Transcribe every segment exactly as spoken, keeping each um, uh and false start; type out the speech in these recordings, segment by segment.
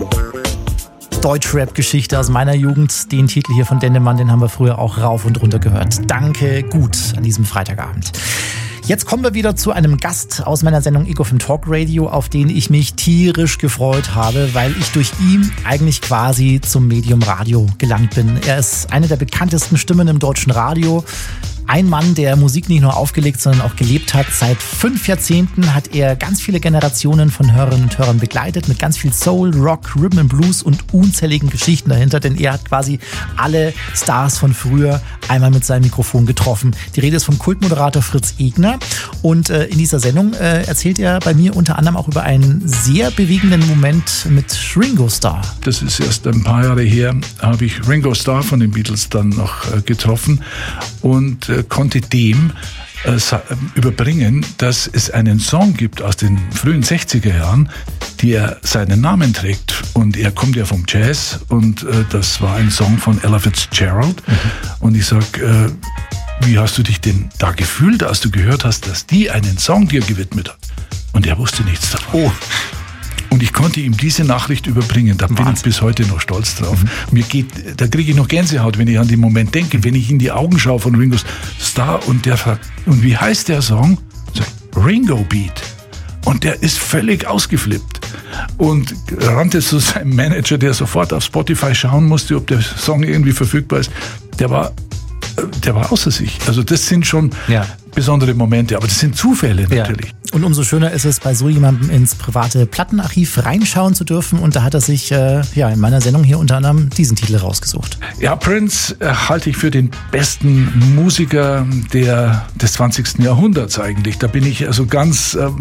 Deutschrap-Geschichte aus meiner Jugend. Den Titel hier von Dendemann, den haben wir früher auch rauf und runter gehört. Danke, gut, an diesem Freitagabend. Jetzt kommen wir wieder zu einem Gast aus meiner Sendung Ego-Film Talk Radio, auf den ich mich tierisch gefreut habe, weil ich durch ihn eigentlich quasi zum Medium Radio gelangt bin. Er ist eine der bekanntesten Stimmen im deutschen Radio. Ein Mann, der Musik nicht nur aufgelegt, sondern auch gelebt hat. Seit fünf Jahrzehnten hat er ganz viele Generationen von Hörerinnen und Hörern begleitet, mit ganz viel Soul, Rock, Rhythm and Blues und unzähligen Geschichten dahinter, denn er hat quasi alle Stars von früher einmal mit seinem Mikrofon getroffen. Die Rede ist vom Kultmoderator Fritz Egner und äh, in dieser Sendung äh, erzählt er bei mir unter anderem auch über einen sehr bewegenden Moment mit Ringo Starr. Das ist erst ein paar Jahre her, habe ich Ringo Starr von den Beatles dann noch äh, getroffen und äh, konnte dem äh, überbringen, dass es einen Song gibt aus den frühen sechziger Jahren, der seinen Namen trägt. Und er kommt ja vom Jazz und äh, das war ein Song von Ella Fitzgerald. Mhm. Und ich sag, äh, wie hast du dich denn da gefühlt, als du gehört hast, dass die einen Song dir gewidmet hat? Und er wusste nichts davon. Oh. Und ich konnte ihm diese Nachricht überbringen. Da bin Wahnsinn. Ich bis heute noch stolz drauf. Mhm. Mir geht, da kriege ich noch Gänsehaut, wenn ich an den Moment denke, wenn ich in die Augen schaue von Ringo Starr und der fragt, und wie heißt der Song? Sag, Ringo Beat. Und der ist völlig ausgeflippt und rannte zu seinem Manager, der sofort auf Spotify schauen musste, ob der Song irgendwie verfügbar ist. Der war, der war außer sich. Also das sind schon ja. besondere Momente, aber das sind Zufälle natürlich. Ja. Und umso schöner ist es, bei so jemandem ins private Plattenarchiv reinschauen zu dürfen. Und da hat er sich äh, ja in meiner Sendung hier unter anderem diesen Titel rausgesucht. Ja, Prince äh, halte ich für den besten Musiker der, des zwanzigsten Jahrhunderts eigentlich. Da bin ich also ganz, ähm,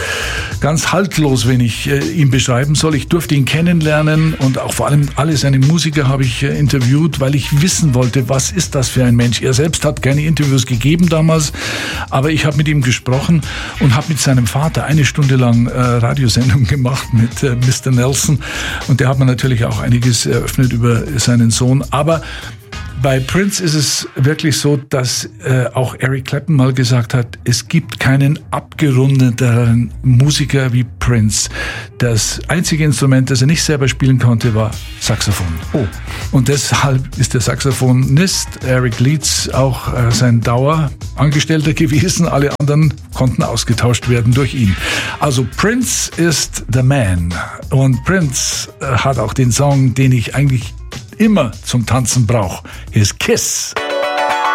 ganz haltlos, wenn ich äh, ihn beschreiben soll. Ich durfte ihn kennenlernen und auch vor allem alle seine Musiker habe ich äh, interviewt, weil ich wissen wollte, was ist das für ein Mensch. Er selbst hat keine Interviews gegeben damals, aber ich habe mit ihm gesprochen und habe mit seinem Vater eine Stunde lang äh, Radiosendung gemacht mit äh, Mister Nelson und der hat mir natürlich auch einiges eröffnet über seinen Sohn, aber bei Prince ist es wirklich so, dass äh, auch Eric Clapton mal gesagt hat, es gibt keinen abgerundeteren Musiker wie Prince. Das einzige Instrument, das er nicht selber spielen konnte, war Saxophon. Oh. Und deshalb ist der Saxophonist Eric Leeds auch äh, sein Dauerangestellter gewesen. Alle anderen konnten ausgetauscht werden durch ihn. Also Prince ist the man. Und Prince äh, hat auch den Song, den ich eigentlich immer zum Tanzen brauch. Hier ist Kiss.